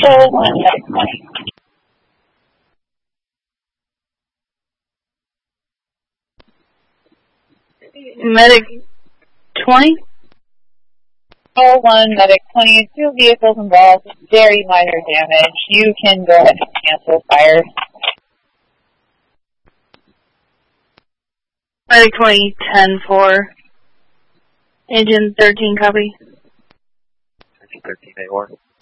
Control 1, Medic 20. Medic 20? Control 1, Medic 20. 2 vehicles involved. Very minor damage. You can go ahead and cancel fire. Medic 20, 10-4. Engine 13, copy. 13, AOR.